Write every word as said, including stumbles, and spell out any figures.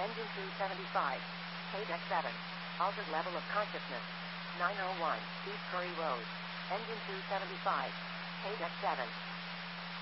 Engine two seventy-five. K-Deck seven. Altered level of consciousness. nine oh one. East Curry Road. Engine two seventy-five. K-Deck seven.